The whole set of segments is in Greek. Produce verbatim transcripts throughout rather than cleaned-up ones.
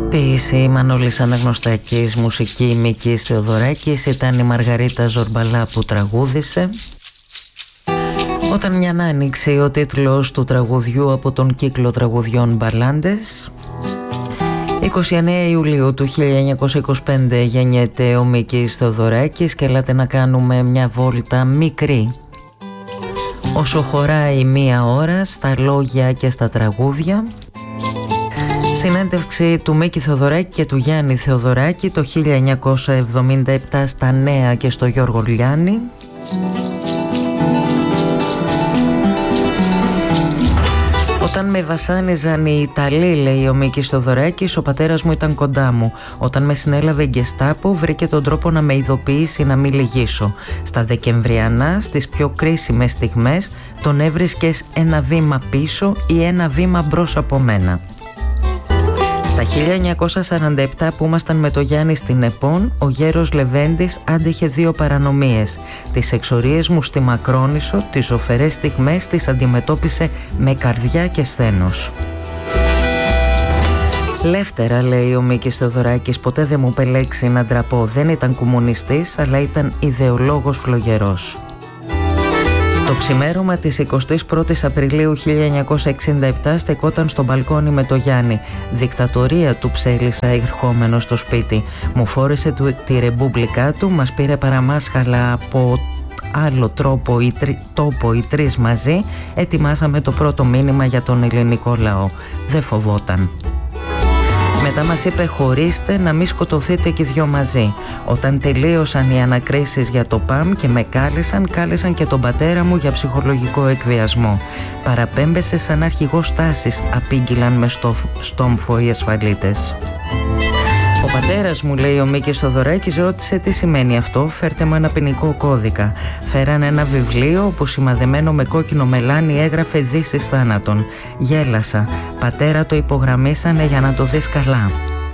Ποίηση Μανώλης Αναγνωστακής, μουσική Μίκης Θεοδωράκης. Ήταν η Μαργαρίτα Ζορμπαλά που τραγούδισε. Όταν μια άνοιξε, ο τίτλος του τραγουδιού από τον κύκλο τραγουδιών Μπαλάντες. είκοσι εννέα Ιουλίου του χίλια εννιακόσια είκοσι πέντε γεννιέται ο Μίκης Θεοδωράκης και ελάτε να κάνουμε μια βόλτα μικρή, όσο χωράει μία ώρα, στα λόγια και στα τραγούδια. Συνέντευξη του Μίκη Θεοδωράκη και του Γιάννη Θεοδωράκη το χίλια εννιακόσια εβδομήντα επτά στα Νέα και στο Γιώργο Λιάννη. Όταν με βασάνιζαν οι Ιταλοί, λέει ο Μίκης Θεοδωράκης, ο πατέρας μου ήταν κοντά μου. Όταν με συνέλαβε η Γκεστάπο, βρήκε τον τρόπο να με ειδοποιήσει να μην λυγίσω. Στα Δεκεμβριανά, στις πιο κρίσιμες στιγμές, τον έβρισκες ένα βήμα πίσω ή ένα βήμα μπρος από μένα. Στα χίλια εννιακόσια σαράντα επτά που ήμασταν με το Γιάννη στην ΕΠΟΝ, ο γέρος Λεβέντης άντεχε δύο παρανομίες. Τις εξορίες μου στη Μακρόνισσο, τις ζωφερές στιγμές τις αντιμετώπισε με καρδιά και σθένος. Λεύτερα, λέει ο Μίκης Θεοδωράκης, ποτέ δεν μου πελέξει να ντραπώ. Δεν ήταν κομμουνιστής, αλλά ήταν ιδεολόγος φλογερός. Το ξημέρωμα της εικοστής πρώτης Απριλίου χίλια εννιακόσια εξήντα επτά στεκόταν στο μπαλκόνι με το Γιάννη. Δικτατορία του ψέλισα ερχόμενο στο σπίτι. Μου φόρεσε τη ρεμπούμπλικά του, μας πήρε παραμάσχαλα από άλλο τρόπο ή τρι, τόπο οι τρεις μαζί. Ετοιμάσαμε το πρώτο μήνυμα για τον ελληνικό λαό. Δεν φοβόταν. Μετά μας είπε χωρίστε να μην σκοτωθείτε και οι δυο μαζί. Όταν τελείωσαν οι ανακρίσεις για το ΠΑΜ και με κάλεσαν, κάλεσαν και τον πατέρα μου για ψυχολογικό εκβιασμό. Παραπέμπεσε σαν αρχηγός τάσης, απήγγειλαν με στο, στόμφο οι ασφαλίτες. Ο πατέρας μου, λέει ο Μίκης Θεοδωράκης, ρώτησε τι σημαίνει αυτό. Φέρτε μου ένα ποινικό κώδικα. Φέραν ένα βιβλίο που σημαδεμένο με κόκκινο μελάνι έγραφε Δύσης θάνατον. Γέλασα. Πατέρα, το υπογραμμίσανε για να το δεις καλά.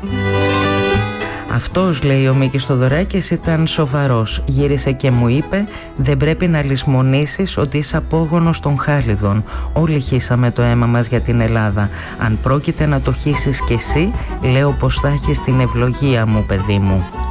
Αυτός, λέει ο Μίκης Θεοδωράκης, ήταν σοβαρός. Γύρισε και μου είπε δεν πρέπει να λησμονήσεις ότι είσαι απόγονος των Χάλιδων. Όλοι χύσαμε το αίμα μας για την Ελλάδα. Αν πρόκειται να το χύσεις κι εσύ, λέω πως θα έχεις την ευλογία μου, παιδί μου.